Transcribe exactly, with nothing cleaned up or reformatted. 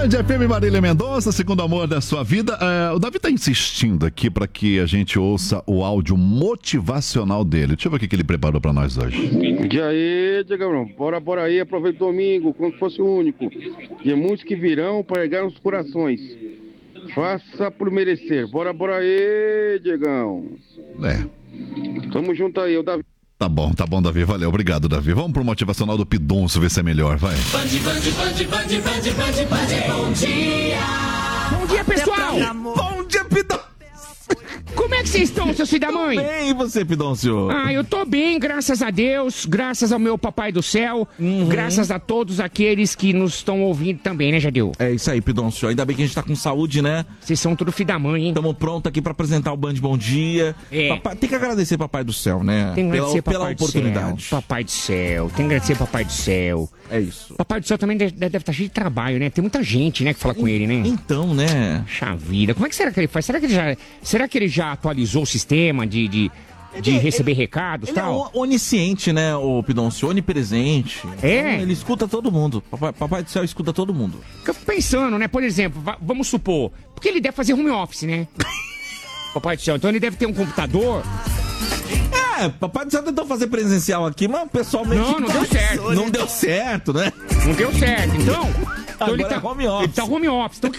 Band F M, Marília Mendonça, segundo amor da sua vida. É, o Davi tá insistindo aqui para que a gente ouça o áudio motivacional dele. Deixa eu ver o que, que ele preparou para nós hoje. E aí, Diego, bora, bora aí, aproveita o domingo, como se fosse o único. E muitos que virão para ergar os corações. Faça por merecer. Bora, bora aí, Diegão. É. Tamo junto aí, o Davi. Tá bom, tá bom, Davi. Valeu, obrigado, Davi. Vamos pro motivacional do Pidonço, ver se é melhor, vai. Band, band, band, band, band, band, band, bom dia! Bom dia, pessoal! Bom dia, Pidonço! Como é que vocês estão, seu filho da mãe? Bem, e você, Pidonço? Ah, eu tô bem, graças a Deus, graças ao meu papai do céu, uhum. Graças a todos aqueles que nos estão ouvindo também, né, Jadeu? É isso aí, Pidonço. Ainda bem que a gente tá com saúde, né? Vocês são tudo filho da mãe, hein? Estamos prontos aqui pra apresentar o Band Bom Dia. É. Papai, tem que agradecer papai do céu, né? Tem que agradecer pela, papai pela oportunidade. Do céu, papai do céu, tem que agradecer papai do céu. É isso. Papai do céu também deve, deve estar cheio de trabalho, né? Tem muita gente, né, que fala com ele, né? Então, né? Puxa vida, como é que será que ele faz? Será que ele já, será que ele já atualizou o sistema de, de, de ele, receber ele, recados e tal? Ele é onisciente, né, o Pidonço? Onipresente. É? Então, ele escuta todo mundo. Papai, papai do céu escuta todo mundo. Eu fico pensando, né? Por exemplo, va- vamos supor, porque ele deve fazer home office, né? Papai do céu, então ele deve ter um computador. É, papai do céu tentou fazer presencial aqui, mas o pessoal meio Não, que não deu certo. Não deu certo, né? Não deu certo, então... então Agora ele tá é home office. Ele tá home office. Então